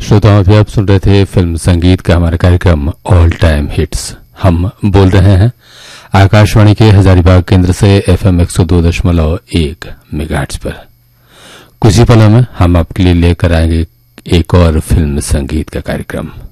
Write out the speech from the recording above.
श्रोताओं, अभी आप सुन रहे थे फिल्म संगीत का हमारा कार्यक्रम ऑल टाइम हिट्स। हम बोल रहे हैं आकाशवाणी के हजारीबाग केंद्र से FM 102.1 मेगाहर्ट्ज पर। कुछ ही पलों में हम आपके लिए लेकर आएंगे एक और फिल्म संगीत का कार्यक्रम।